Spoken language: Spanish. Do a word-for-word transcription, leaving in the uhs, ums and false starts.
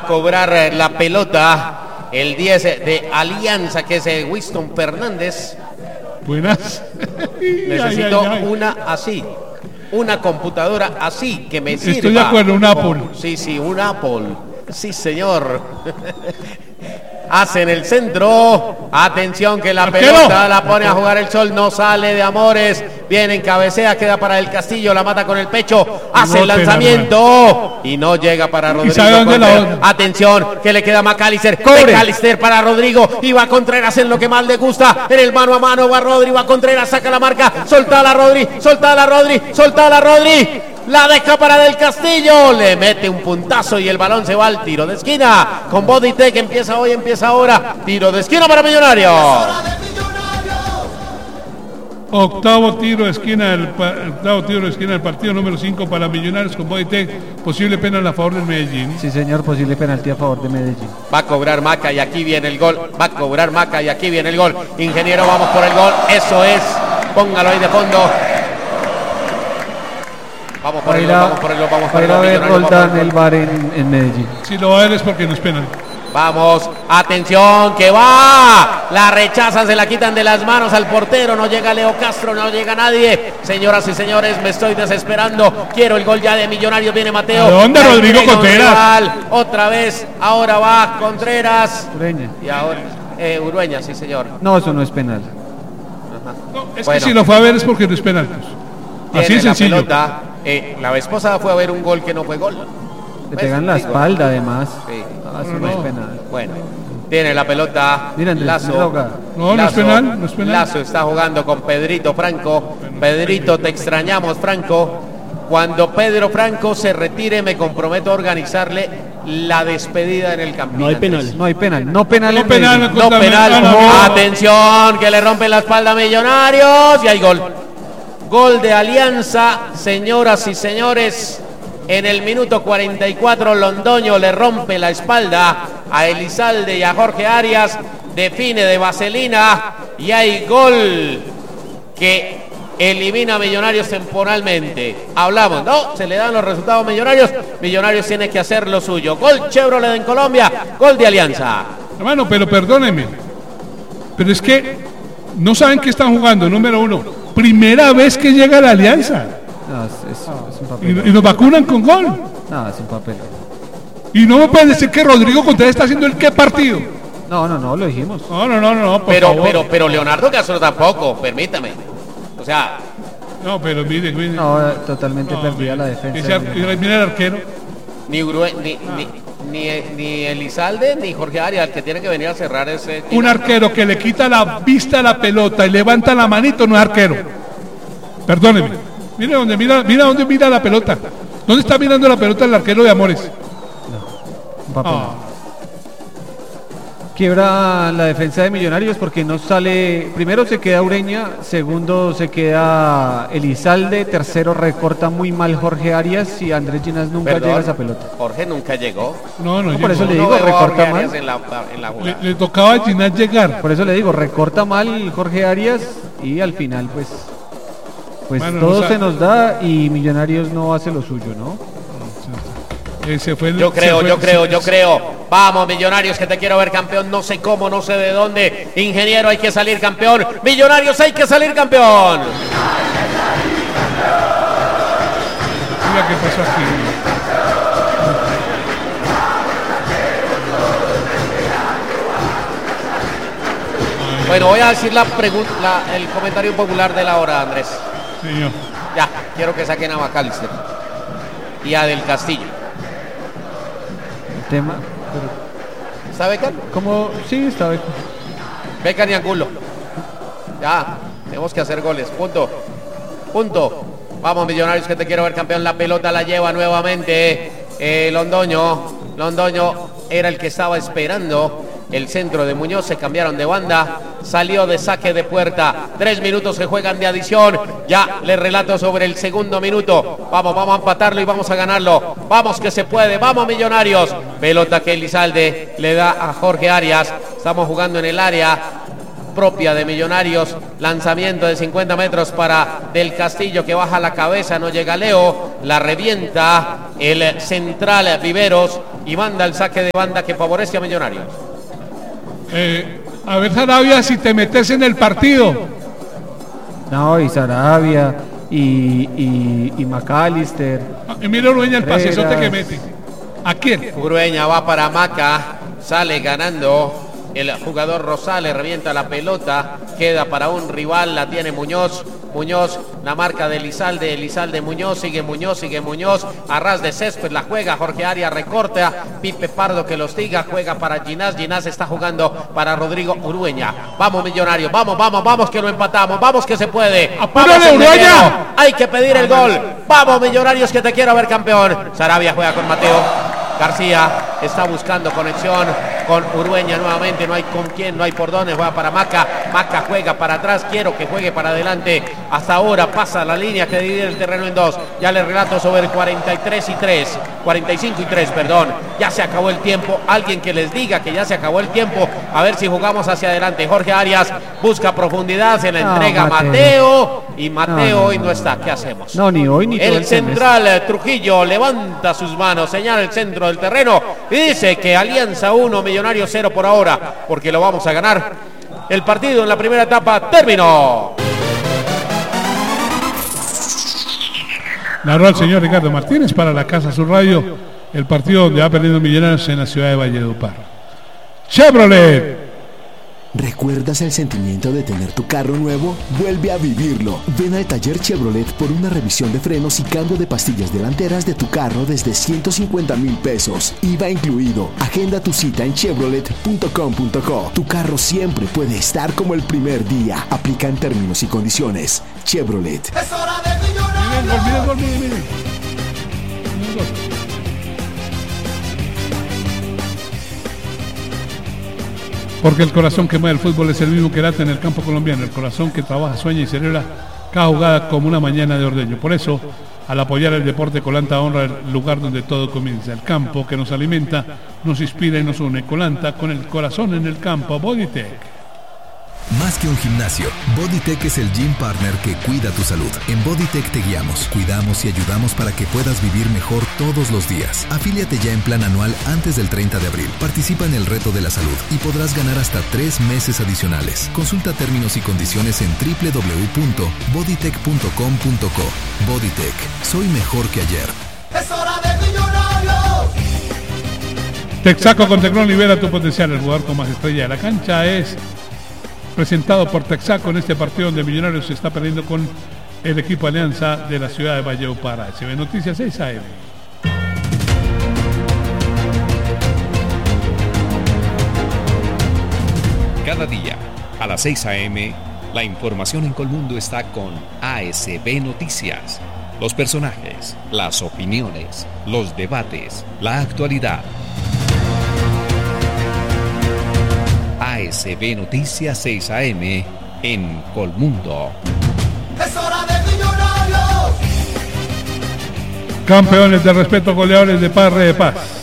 a cobrar la pelota el diez de Alianza, que es Winston Fernández. Buenas. Necesito ay, ay, ay. una así, una computadora así que me sirva. Estoy de acuerdo, un Apple. Sí, sí, un Apple. Sí, señor. Hace en el centro. Atención que la Arquero. pelota la pone a jugar el Sol. No sale de Amores. Viene en cabecea. Queda para el Castillo. La mata con el pecho. Hace No, el lanzamiento. Y no llega para Rodrigo. sabe dónde la Contreras. otra? Atención que le queda a Macalister. Cobre. Macalister para Rodrigo. Y va Contreras en lo que más le gusta. En el mano a mano va Rodri. Va Contreras. Saca la marca. Soltala Rodri. Soltala Rodri. Soltala Rodri. La deja para Del Castillo, le mete un puntazo y el balón se va al tiro de esquina. Con Bodytech empieza hoy, empieza ahora. Tiro de esquina para Millonarios. Octavo tiro de esquina del pa- octavo tiro de esquina del partido número cinco para Millonarios con Bodytech. Posible penal a favor del Medellín. Sí, señor, posible penalti a favor de Medellín. Va a cobrar Maca y aquí viene el gol. Va a cobrar Maca y aquí viene el gol. Ingeniero, vamos por el gol. Eso es. Póngalo ahí de fondo. Vamos por el gol, vamos por el gol, vamos por el Para gol. ver Millonarios, vamos por Roldán el el gol. bar en, en Medellín. Si lo va a ver es porque no es penal. Vamos, atención, que va. La rechazan, se la quitan de las manos al portero. No llega Leo Castro, no llega nadie. Señoras y señores, me estoy desesperando. Quiero el gol ya de Millonarios. Viene Mateo. ¿A dónde, La Rodrigo entrega a un Contreras? rival. Otra vez, ahora va Contreras. Ureña. Y ahora, eh, Urueña, sí, señor. No, eso no es penal. No, es Bueno. que si lo fue a ver es porque no es penal. Así Tiene es la sencillo. pelota. Eh, la vez pasada fue a ver un gol que no fue gol. Le Pues, pegan la digo, espalda además. Sí. Ah, eso No, no es no. penal. Bueno, tiene la pelota. Mira, Andrés, Lazo. mira la jugada. No, no es penal, no es penal. Lazo está jugando con Pedrito Franco. Pedrito, te extrañamos, Franco. Cuando Pedro Franco se retire, me comprometo a organizarle la despedida en el Campín. No hay Andrés. penal. No hay penal. No penal No en penal, Medellín. No Contra- penal. ah, no, no. Atención, que le rompen la espalda a Millonarios. Y hay gol. Gol de Alianza, señoras y señores. En el minuto cuarenta y cuatro, Londoño le rompe la espalda a Elizalde y a Jorge Arias. Define de vaselina. Y hay gol que elimina a Millonarios temporalmente. Hablamos, no, se le dan los resultados a Millonarios. Millonarios tiene que hacer lo suyo. Gol Chevrolet en Colombia. Gol de Alianza. Hermano, pero perdóneme. Pero es que no saben que están jugando, número uno. Primera vez que llega la Alianza. No, es, es- es un Y, papel. y nos vacunan con gol. No, es un papel. Y no me pueden decir que Rodrigo Contreras está haciendo el qué partido. No, no, no, lo dijimos. No, no, no, no, no, por Pero, favor. pero, pero Leonardo Castro tampoco, permítame. O sea, No, pero mire, mire. No, eh, totalmente No, perdida la mire. defensa. Ese ar- y mira el arquero. ni, Urue- ni, ni, ni, ni Elizalde ni Jorge Arias, el que tiene que venir a cerrar ese. Un arquero que le quita la vista a la pelota y levanta la manito no es arquero. Perdóneme. Mire dónde mira, mira dónde mira la pelota. ¿Dónde está mirando la pelota el arquero de Amores? Un papel. Ah, Quiebra la defensa de Millonarios porque no sale. Primero se queda Ureña, segundo se queda Elizalde, tercero recorta muy mal Jorge Arias y Andrés Ginas nunca Perdón, llega a esa pelota. Jorge nunca llegó. no, no, No, por llegó. eso le No digo, veo a recorta Jorge Arias mal. en la, en la le, jugada. le tocaba a Ginás llegar. Por eso le digo, recorta mal Jorge Arias y al final pues pues Bueno, no todo sabe. se nos da y Millonarios no hace lo suyo, ¿no? Eh, se fue el- Yo creo, se fue- yo creo, se- yo creo. Vamos, Millonarios, que te quiero ver campeón. No sé cómo, no sé de dónde. Ingeniero, hay que salir campeón. Millonarios, hay que salir campeón. Mira qué pasó aquí. Bueno, voy a decir la pregunta, la- el comentario popular de la hora, Andrés. Señor. Ya, quiero que saquen a Macalister y a Del Castillo. El tema. ¿Está Becan? Como sí, está bien. Becan y Angulo. Ya, tenemos que hacer goles. Punto. Punto. Vamos, Millonarios, que te quiero ver campeón. La pelota la lleva nuevamente eh, Londoño. Londoño era el que estaba esperando el centro de Muñoz. Se cambiaron de banda. Salió de saque de puerta. Tres minutos se juegan de adición. Ya le relato sobre el segundo minuto. Vamos, vamos a empatarlo y vamos a ganarlo. Vamos que se puede. Vamos, Millonarios. Pelota que Elizalde le da a Jorge Arias. Estamos jugando en el área propia de Millonarios. Lanzamiento de cincuenta metros para Del Castillo, que baja la cabeza, no llega Leo, la revienta el central Viveros. y manda el saque de banda que favorece a Millonarios. Eh, a ver, Sarabia, si te metes en el partido. No, y Sarabia, y, y, y McAllister. Y mira Urueña el pasesote que mete. ¿A quién? Urueña va para Maca, sale ganando. El jugador Rosales revienta la pelota, queda para un rival, la tiene Muñoz. Muñoz, la marca de Elizalde, Elizalde Muñoz, sigue Muñoz, sigue Muñoz, a ras de césped la juega, Jorge Arias recorta, Pipe Pardo que los diga, juega para Ginás, Ginás está jugando para Rodrigo Urueña. Vamos Millonarios, vamos, vamos, vamos que lo empatamos, vamos que se puede. ¡Apúrale, Urueña! Hay que pedir el gol, vamos Millonarios que te quiero ver campeón. Sarabia juega con Mateo. García está buscando conexión con Urueña nuevamente, no hay con quién, no hay por dónde, juega para Maca, Maca juega para atrás, quiero que juegue para adelante, hasta ahora pasa la línea que divide el terreno en dos, ya le relato sobre el cuarenta y tres y tres, cuarenta y cinco y tres, perdón, ya se acabó el tiempo, alguien que les diga que ya se acabó el tiempo, a ver si jugamos hacia adelante. Jorge Arias busca profundidad, se la No, entrega Mateo. Mateo, y Mateo No, no, hoy no, no está, ¿qué hacemos? No, ni hoy ni todo El el semestre. central eh, Trujillo levanta sus manos, señala el centro del terreno y dice que Alianza uno, Millonarios cero por ahora, porque lo vamos a ganar. El partido en la primera etapa terminó. Narró el señor Ricardo Martínez para la Casa Sur Radio, el partido donde va perdiendo Millonarios en la ciudad de Valledupar. Chevrolet. ¿Recuerdas el sentimiento de tener tu carro nuevo? Vuelve a vivirlo. Ven al taller Chevrolet por una revisión de frenos y cambio de pastillas delanteras de tu carro desde ciento cincuenta mil pesos. I V A incluido. Agenda tu cita en chevrolet punto com punto co. Tu carro siempre puede estar como el primer día. Aplica en términos y condiciones. Chevrolet. Miren el gol, miren el gol, miren, miren. Miren el gol. Porque el corazón que mueve el fútbol es el mismo que late en el campo colombiano, el corazón que trabaja, sueña y celebra cada jugada como una mañana de ordeño. Por eso, al apoyar el deporte, Colanta honra el lugar donde todo comienza. El campo que nos alimenta, nos inspira y nos une. Colanta con el corazón en el campo. Bodytech. Más que un gimnasio, Bodytech es el gym partner que cuida tu salud. En Bodytech te guiamos, cuidamos y ayudamos para que puedas vivir mejor todos los días. Afíliate ya en plan anual antes del treinta de abril. Participa en el reto de la salud y podrás ganar hasta tres meses adicionales. Consulta términos y condiciones en doble u doble u doble u punto bodytech punto com punto co. Bodytech, soy mejor que ayer. ¡Es hora de Millonarios! Texaco con Tecnol libera tu potencial. El jugador con más estrella de la cancha es presentado por Texaco en este partido donde Millonarios se está perdiendo con el equipo Alianza de la ciudad de Valledupar. S B Noticias seis A M. Cada día a las seis A M, la información en Colmundo está con A S B Noticias. Los personajes, las opiniones, los debates, la actualidad. A S B Noticias seis A M en Colmundo. ¡Es hora de Millonarios! Campeones de respeto, goleadores de Parre de Paz.